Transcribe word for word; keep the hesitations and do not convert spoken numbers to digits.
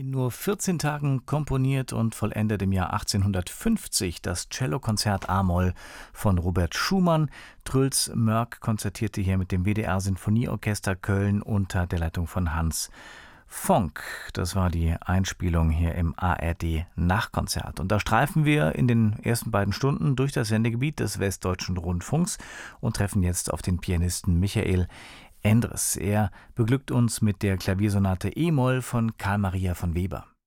In nur vierzehn Tagen komponiert und vollendet im Jahr achtzehnhundertfünfzig das Cellokonzert a-Moll von Robert Schumann. Truls Mörck konzertierte hier mit dem W D R-Sinfonieorchester Köln unter der Leitung von Hans Fonck. Das war die Einspielung hier im A R D-Nachkonzert. Und da streifen wir in den ersten beiden Stunden durch das Sendegebiet des Westdeutschen Rundfunks und treffen jetzt auf den Pianisten Michael Endres. Er beglückt uns mit der Klaviersonate e-Moll von Carl Maria von Weber.